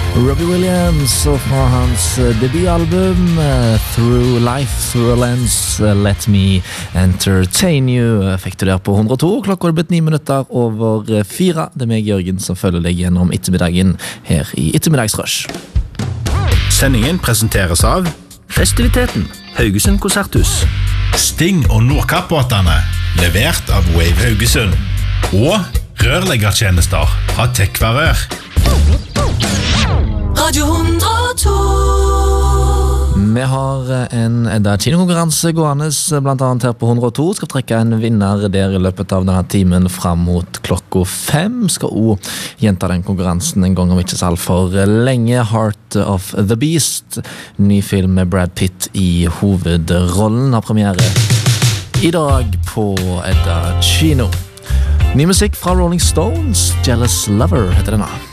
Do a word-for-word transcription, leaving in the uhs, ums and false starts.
Robbie Williams, og fra hans debutalbum Through Life, Through a Lens, Let Me Entertain You, fikk du der på hundre og to. Klokka har blitt ni minutter over fire. Det er meg, Jørgen, som følger deg gjennom ettermiddagen her i Ettermiddagsrush. Sendingen presenteres av Festiviteten, Haugesund Konserthus, Sting og Nordkappbåtene, levert av Wave Haugesund, og rørleggertjenester fra Tekvarør. Radio hundre og to. Vi har en Edda kinokonkurranse gående, blant annet her på hundre og to. Skal trekke en vinner der i løpet av denne timen fram mot klokka fem. Skal også gjenta den konkurransen en gang om ikke så alt for lenge. Heart of the Beast, ny film med Brad Pitt i hovedrollen, har premiere i dag på Edda kino. Ny musikk fra Rolling Stones, Jealous Lover heter denne.